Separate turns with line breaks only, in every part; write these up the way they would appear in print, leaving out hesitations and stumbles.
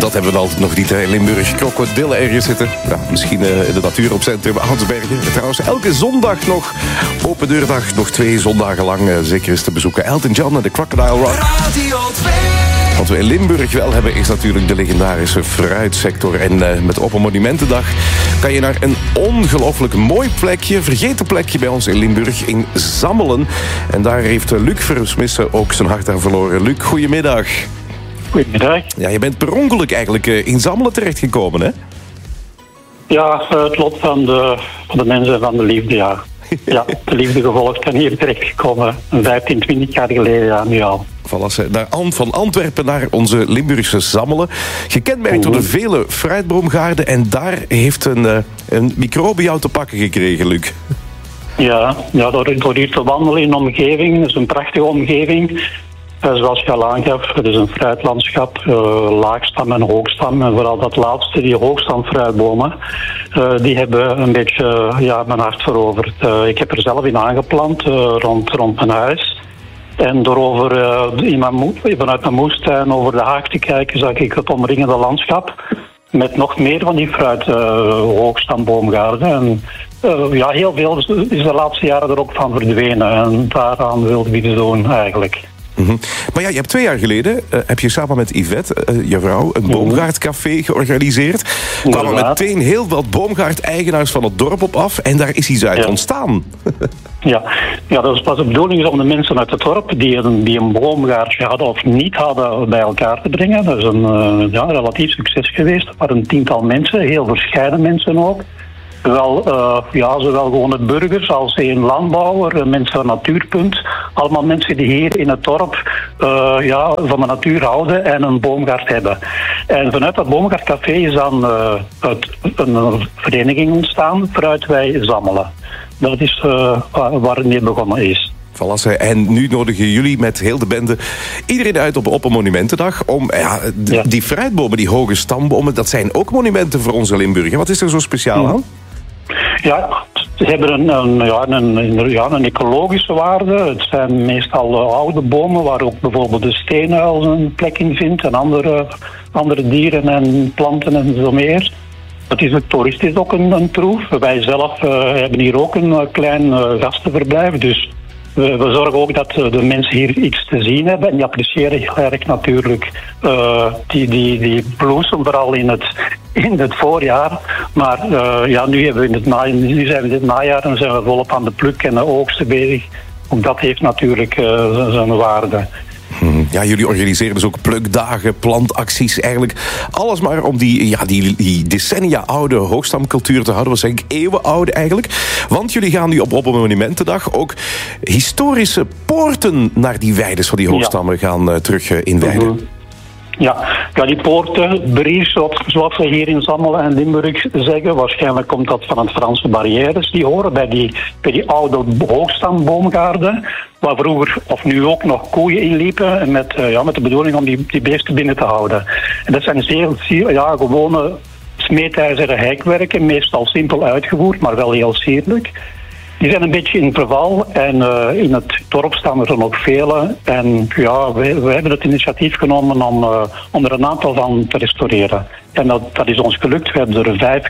Dat hebben we altijd nog niet in Limburg. Krokodillen ergens zitten. Ja, misschien in de natuur op Centrum Oudsbergen. Trouwens, elke zondag nog open deurdag. Nog 2 zondagen lang zeker is te bezoeken. Elton John en de Crocodile Rock.
Radio 2.
Wat we in Limburg wel hebben is natuurlijk de legendarische fruitsector. En met Open Monumentendag kan je naar een ongelooflijk mooi plekje, vergeten plekje bij ons in Limburg, in Zammelen. En daar heeft Luc Versmissen ook zijn hart aan verloren. Luc, goedemiddag.
Goedemiddag.
Ja, je bent per ongeluk eigenlijk in Zammelen terechtgekomen, hè?
Ja, het lot van de mensen van de liefde, ja. Ja, de liefde gevolgd en hier terechtgekomen. 15, 20 jaar geleden, ja, nu al.
Van Antwerpen naar onze Limburgse Zammelen. Gekenmerkt door de vele fruitboomgaarden. En daar heeft een microbe jou te pakken gekregen, Luc.
Ja, door hier te wandelen in de omgeving. Het is een prachtige omgeving. Zoals je al aangaf, het is een fruitlandschap, laagstam en hoogstam. En vooral dat laatste, die hoogstamfruitbomen, die hebben een beetje mijn hart veroverd. Ik heb er zelf in aangeplant, rond mijn huis. En door vanuit mijn moestuin over de haag te kijken, zag ik het omringende landschap met nog meer van die hoogstamboomgaarden. En heel veel is de laatste jaren er ook van verdwenen. En daaraan wilde ik iets doen eigenlijk.
Mm-hmm. Maar ja, je hebt 2 jaar geleden, heb je samen met Yvette, je vrouw, een boomgaardcafé georganiseerd. Er kwamen meteen heel wat boomgaardeigenaars van het dorp op af en daar is iets uit ontstaan. Ja,
dat was de bedoeling om de mensen uit het dorp die een boomgaardje hadden of niet hadden bij elkaar te brengen. Dat is een relatief succes geweest. Er waren een 10-tal mensen, heel verscheiden mensen ook. Zowel gewone burgers als een landbouwer, mensen van Natuurpunt. Allemaal mensen die hier in het dorp van de natuur houden en een boomgaard hebben. En vanuit dat boomgaardcafé is dan een vereniging ontstaan, Fruit Wij Zammelen. Dat is waar het mee begonnen is.
En nu nodigen jullie met heel de bende iedereen uit op een monumentendag om die fruitbomen, die hoge stambomen, dat zijn ook monumenten voor onze Limburger. Wat is er zo speciaal aan?
Ja, ze hebben een ecologische waarde. Het zijn meestal oude bomen waar ook bijvoorbeeld de steenuil een plek in vindt en andere dieren en planten en zo meer. Het is toeristisch ook een troef. Wij zelf hebben hier ook een klein gastenverblijf, dus we zorgen ook dat de mensen hier iets te zien hebben en die appreciëren heel erg natuurlijk die bloesem, vooral in het voorjaar. Maar nu zijn we in het najaar en zijn we volop aan de pluk en de oogsten bezig. Ook dat heeft natuurlijk zijn waarde.
Ja, jullie organiseren dus ook plukdagen, plantacties, eigenlijk alles maar om die decennia oude hoogstamcultuur te houden. Was eigenlijk eeuwenoude eigenlijk. Want jullie gaan nu op een monumentendag ook historische poorten naar die weides van die hoogstammen gaan terug inwijden.
Ja, die poorten, bries, zoals we hier in Zammelen en Limburg zeggen, waarschijnlijk komt dat van het Franse barrières. Die horen bij die oude hoogstamboomgaarden, waar vroeger of nu ook nog koeien inliepen met de bedoeling om die beesten binnen te houden. En dat zijn gewone smeedijzeren hekwerken, meestal simpel uitgevoerd, maar wel heel sierlijk. Die zijn een beetje in verval en in het dorp staan er nog vele. En we hebben het initiatief genomen om er een aantal van te restaureren. En dat is ons gelukt. We hebben er 5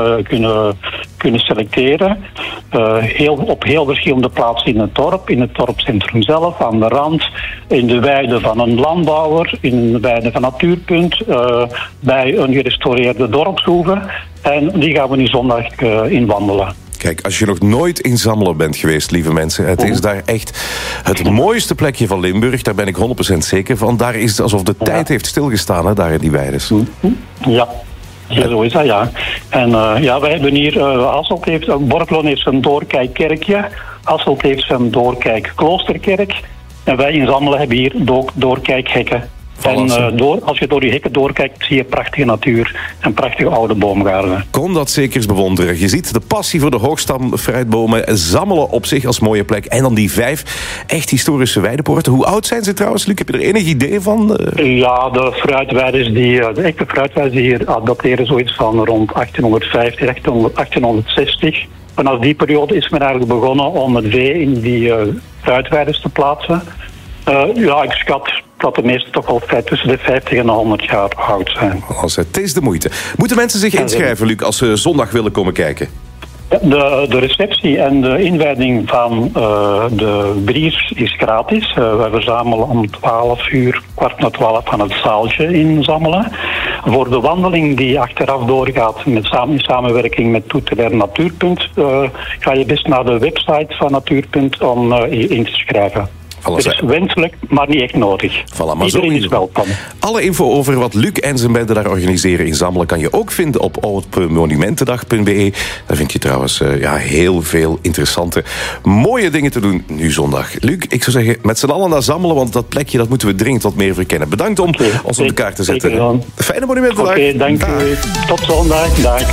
kunnen selecteren. Op heel verschillende plaatsen in het dorpscentrum zelf, aan de rand, in de weide van een landbouwer, in de weide van Natuurpunt, bij een gerestaureerde dorpshoeve. En die gaan we nu zondag inwandelen.
Kijk, als je nog nooit in Zammelen bent geweest, lieve mensen, het is daar echt het mooiste plekje van Limburg. Daar ben ik 100% zeker van. Daar is het alsof de tijd heeft stilgestaan, hè, daar in die weides.
Ja, zo is dat, ja. En wij hebben hier, Borkloon heeft zijn doorkijkkerkje, Hasselt heeft zijn doorkijkkloosterkerk. En wij in Zammelen hebben hier doorkijkhekken. En als je door die hekken doorkijkt, zie je prachtige natuur en prachtige oude boomgaarden.
Kom dat zeker eens bewonderen. Je ziet de passie voor de hoogstamfruitbomen, Zammelen op zich als mooie plek. En dan die 5 echt historische weidepoorten. Hoe oud zijn ze trouwens, Luc? Heb je er enig idee van?
Ja, de echte fruitweides die hier adapteren zoiets van rond 1850, 1860. Vanaf die periode is men eigenlijk begonnen om het vee in die fruitweides te plaatsen. Ik schat dat de meeste toch al tussen de 50 en 100 jaar oud zijn.
Het is de moeite. Moeten mensen zich inschrijven, Luc, als ze zondag willen komen kijken?
De receptie en de inwijding van de Briers is gratis. We verzamelen om 12 uur, 11:15 van het zaaltje in Zammelen. Voor de wandeling die achteraf doorgaat in samenwerking met Toetelaar Natuurpunt, ga je best naar de website van Natuurpunt om in te schrijven. Het is wenselijk, maar niet echt nodig. Iedereen is welkom.
Alle info over wat Luc en zijn bende daar organiseren in Zammelen kan je ook vinden op openmonumentendag.be. Daar vind je trouwens heel veel interessante, mooie dingen te doen nu zondag. Luc, ik zou zeggen, met z'n allen naar Zammelen, want dat plekje dat moeten we dringend wat meer verkennen. Bedankt om ons op de kaart te zetten. Fijne Monumentendag.
Oké, dank u. Tot zondag. Dag.